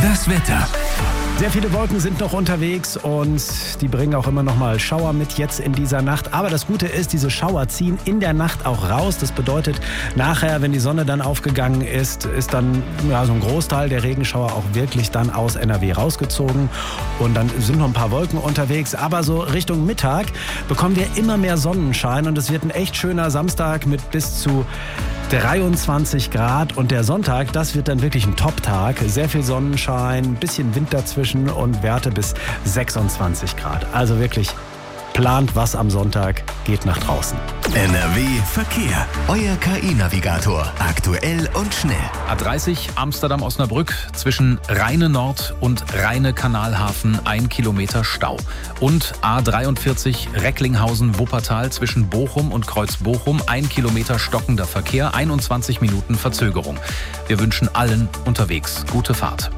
Das Wetter. Sehr viele Wolken sind noch unterwegs und die bringen auch immer noch mal Schauer mit jetzt in dieser Nacht. Aber das Gute ist, diese Schauer ziehen in der Nacht auch raus. Das bedeutet, nachher, wenn die Sonne dann aufgegangen ist, ist dann so ein Großteil der Regenschauer auch wirklich dann aus NRW rausgezogen. Und dann sind noch ein paar Wolken unterwegs. Aber so Richtung Mittag bekommen wir immer mehr Sonnenschein und es wird ein echt schöner Samstag mit bis zu 23 Grad und der Sonntag, das wird dann wirklich ein Top-Tag. Sehr viel Sonnenschein, ein bisschen Wind dazwischen und Werte bis 26 Grad. Also wirklich plant was am Sonntag, geht nach draußen. NRW Verkehr. Euer KI-Navigator. Aktuell und schnell. A30 Amsterdam-Osnabrück zwischen Rheine Nord und Rheine Kanalhafen 1 Kilometer Stau. Und A43 Recklinghausen-Wuppertal zwischen Bochum und Kreuz Bochum 1 Kilometer stockender Verkehr, 21 Minuten Verzögerung. Wir wünschen allen unterwegs gute Fahrt.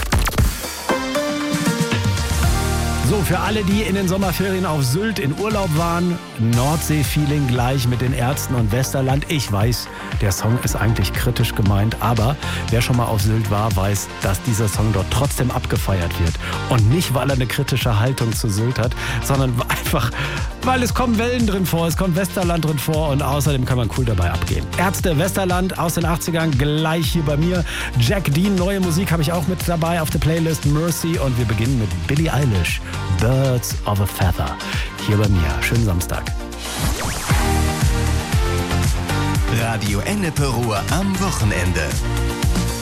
So, für alle, die in den Sommerferien auf Sylt in Urlaub waren, Nordsee-Feeling gleich mit den Ärzten und Westerland. Ich weiß, der Song ist eigentlich kritisch gemeint, aber wer schon mal auf Sylt war, weiß, dass dieser Song dort trotzdem abgefeiert wird. Und nicht, weil er eine kritische Haltung zu Sylt hat, sondern einfach, weil es kommen Wellen drin vor, es kommt Westerland drin vor und außerdem kann man cool dabei abgehen. Ärzte, Westerland aus den 80ern, gleich hier bei mir. Jack Dean, neue Musik habe ich auch mit dabei auf der Playlist Mercy und wir beginnen mit Billie Eilish. Birds of a Feather. Hier bei mir. Schönen Samstag. Radio Ennepe Ruhr am Wochenende.